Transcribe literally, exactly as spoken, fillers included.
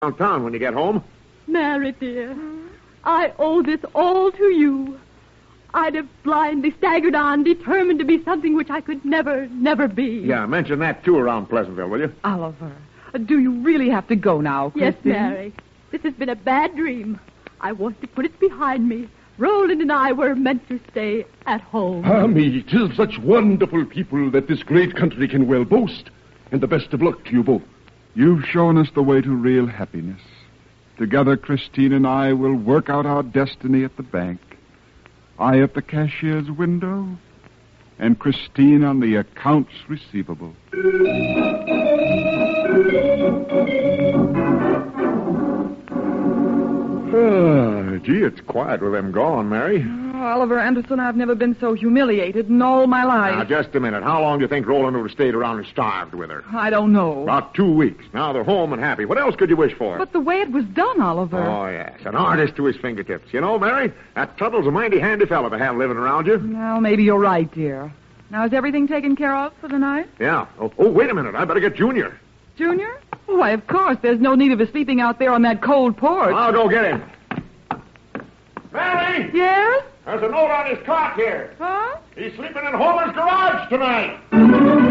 downtown when you get home. Mary, dear, I owe this all to you. I'd have blindly staggered on, determined to be something which I could never, never be. Yeah, mention that, too, around Pleasantville, will you? Oliver, do you really have to go now, Yes, Christine? Mary. This has been a bad dream. I want to put it behind me. Roland and I were meant to stay at home. Ah, me, 'tis such wonderful people that this great country can well boast. And the best of luck to you both. You've shown us the way to real happiness. Together, Christine and I will work out our destiny at the bank. I at the cashier's window, and Christine on the accounts receivable. Uh, gee, it's quiet with them gone, Mary. Oh, Oliver Anderson, I've never been so humiliated in all my life. Now, just a minute. How long do you think Roland would have stayed around and starved with her? I don't know. About two weeks. Now they're home and happy. What else could you wish for? But the way it was done, Oliver. Oh, yes. An artist to his fingertips. You know, Mary, that Tuttle's a mighty handy fellow to have living around you. Well, maybe you're right, dear. Now, is everything taken care of for the night? Yeah. Oh, oh, wait a minute. I better get Junior. Junior? Why, of course. There's no need of his sleeping out there on that cold porch. I'll go get him. Mary! Yes? There's a note on his cot here. Huh? He's sleeping in Homer's garage tonight.